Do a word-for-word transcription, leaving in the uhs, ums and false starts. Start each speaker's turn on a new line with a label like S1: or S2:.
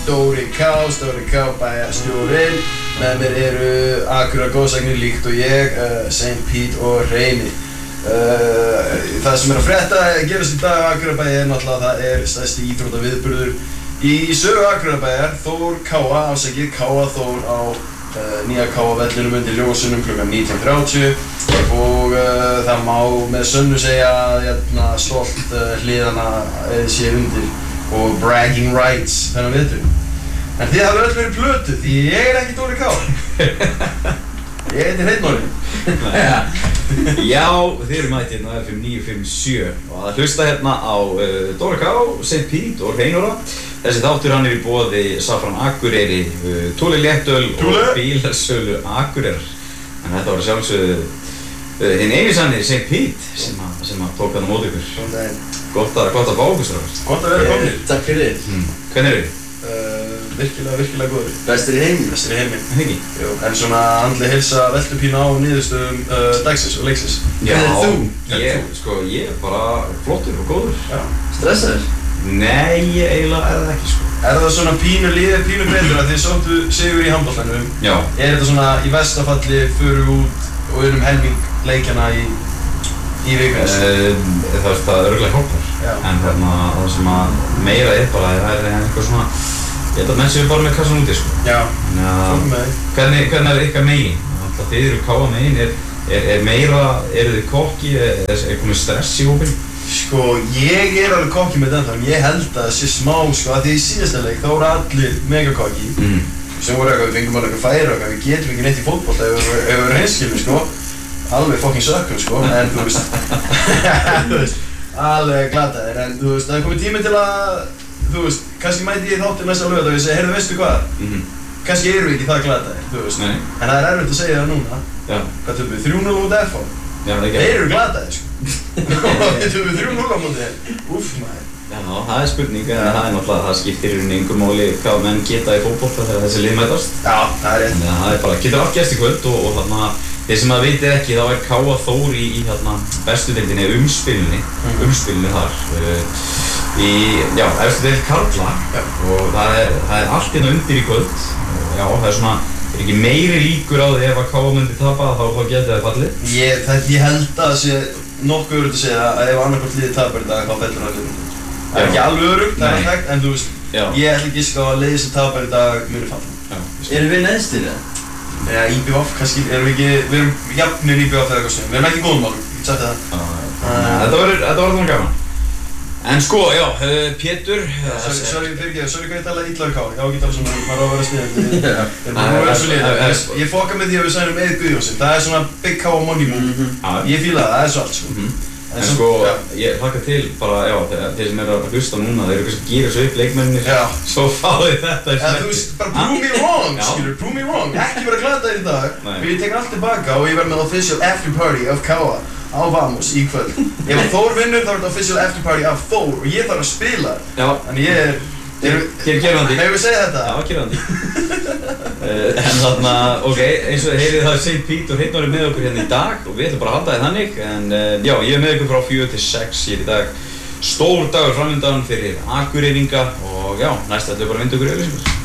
S1: Dóri K, Stóri K bæjarstjórinn. Með mér eru Akureyrar góðsagnir líkt og ég, uh, Saint Pete og Reyni. Uh, það sem er að frétta gerast í dag á Akureyrarbæi er náttúrulega að það er stærsti íþróttaviðburður í sögu Akureyrarbæjar. Þór Káa, afsakið, Káa Þór á uh, nýja Káa-vellinum undir ljósunum klukkan nítján þrjátíu og uh, það má með sönnu segja að hérna, stolt uh, hliðana sé undir og bragging rights þennan viðburð. En þið hafið öll verið plötuð því ég er ekki Dóri Ká. Ég heiti Hreinn Orri.
S2: Já, þið eru mættir hérna á F M níu fimm sjö og að hlusta hérna á uh, Dóri Ká, Saint Pete og Hreinn Orra. Þessi þáttur hann er í boði Safran Akureyri, uh, Thule Léttöl og bílasölu Akureyrar. En þetta var sjálfsögðu uh, hinn eini sanni Saint Pete sem að, sem að tók hann á móti ykkur.
S1: Góðan daginn.
S2: Gott að, gott að fá okkur strákar.
S1: Gott að vera komnir.
S3: Takk fyrir.
S2: Hmm. Hvernig eru þið?
S1: Uh, virkilega, virkilega góður.
S3: Bestir í heiminn.
S1: Bestir í heiminn.
S2: Ekki?
S1: Jú, en svona andleg heilsa veltupína á niðurstöðum uh, dagsins og leiksins.
S2: Já,
S3: Hvernig er þú?
S2: ég, sko, ég er bara flottur og góður.
S1: Já.
S3: Stressaður?
S2: Nei, ég eiginlega er það ekki, sko.
S1: Er það svona pínu liðið, pínu betur að þið sóttu sigur í handboltanum?
S2: Já.
S1: Er þetta svona í versta falli fyrir út og unum helming leikjana í, í vikunni?
S2: Uh, það veist, það er örugglega hjálpar.
S1: Já.
S2: En hérna, það sem að meira er bara, það er eitthvað svona, ég held að menn séu bara með kassan úti, sko.
S1: Já,
S2: Þannig að,
S1: fólk með þig.
S2: hvernig, hvernig er ykkar megin? Alltaf þið eru káa megin, er, er, er meira, eru þið kokki, er, er komið stress í hópinn?
S1: Sko, ég er alveg kokki með þetta, en ég held að það sé smá, sko, að því í síðasta leik þá voru allir mega kokki.
S2: Mm.
S1: Sem voru eitthvað, við fengum alveg eitthvað færi og eitthvað, við getum ekki neitt í fótbolta ef við erum reynskilni, sko. Alveg fucking sökkum, sko, en þú veist, þú veist, alveg glataðir, en þú veist, það er komið tími til að, þú veist, kannski mæti ég þáttir næsta laugardag og ég segi, heyrðu, veistu hvað?
S2: Mm-hmm.
S1: Kannski erum við ekki það glataðir, þú veist,
S2: Nei.
S1: en það er erfitt að segja það núna.
S2: Já.
S1: Hvað töfum við, þrjú núll út F H?
S2: Já, það er ekki.
S1: Þeir eru glataðir, sko. Og við töfum við þrjú núll á móti þeir. Úff, maður.
S2: Já, það er spurning, en það er náttúrulega, það skiptir í rauninni engu máli hvað menn geta í fótbolta þegar þessi lið mætast.
S1: Já, það er rétt.
S2: Þannig að það er bara, getur allt gerst í kvöld og, og þarna, þeir sem að vitið ekki, þá er Káa Þór í, í hérna, bestu deildinni, umspilunni,
S1: Mhm.
S2: umspilunni þar, uh, í, já, efstu deild karla
S1: Já.
S2: og það er, það er allt hérna undir í kvöld og já, það er svona, er ekki meiri líkur á því ef að Káa myndi tapa þá, þá geti það fallið.
S1: Ég, það, ég held að það sé nokkuð örugt að segja að ef annarkvort liðið tapar í dag þá fellur það liðið. Það er
S2: Já.
S1: ekki alveg örugt, það er
S2: Nei.
S1: hægt, en þú veist,
S2: Já.
S1: ég ætla ekki giska á að liðið sem tapar í dag muni falla.
S2: Já.
S3: Erum við neðstir eða?
S1: Eða I B V, kannski erum við ekki, við erum jafnir I B V eða eitthvað sem, við erum ekki í góðum málum, ég get sagt það.
S2: Þannig að þetta verður, þetta verður svona gaman. En sko, já, uh, Pétur,
S1: Sorry, sorry, fyrirgeðu, sorry hvað ég talaði illa um Ká, ég á ekki að tala svona, maður á að vera sniðandi.
S3: Já.
S1: Þeir eru nú að vera svo liðið, ég fokka með því að við sænum Eið Guðjónsson, það er svona Big Ká money move.
S2: Já.
S1: Ég fíla það, það er svo allt, sko.
S2: Mhm. En
S1: samt-
S2: sko,
S1: já.
S2: ég hlakka til bara, já, þeir, þeir sem eru að hlusta núna, þeir eru kannski að gera svo upp leikmennir,
S1: Já.
S2: svo fáið þetta í
S1: Eða þú veist, bara prove me wrong,
S2: Já.
S1: skilur, prove me wrong, ekki vera glataðir í dag.
S2: Nei.
S1: Og ég tek allt tilbaka og ég verð með official after party af Káa á Vamos í kvöld. Ef að Þór vinnur þá er þetta official after party af Þór og ég þarf að spila.
S2: Já,
S1: Þannig ég er...
S2: Ger- ger- gerandi.
S1: Hefur við segja þetta?
S2: já, gerandi. uh, en þarna, ok, eins og þið heyrið það er Saint Pete og Hreinn Orri með okkur hérna í dag og við ætlum bara að halda þið þannig, en uh, já, ég er með ykkur frá fjögur til sex hér í dag. Stór dagur framöndan fyrir Akureyringa og já, næst ætlum við bara að vinda okkur í auglýsingar.